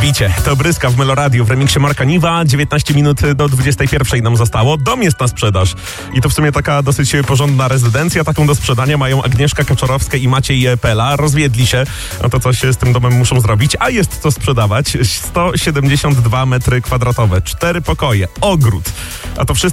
Bicie. To Bryska w Meloradiu w remiksie Marka Niwa. 19 minut do 21 nam zostało. Dom jest na sprzedaż. I to w sumie taka dosyć porządna rezydencja. Taką do sprzedania mają Agnieszka Kaczorowska i Maciej Pela. Rozwiedli się. No to coś z tym domem muszą zrobić. A jest co sprzedawać. 172 metry kwadratowe. 4 pokoje. Ogród. A to wszystko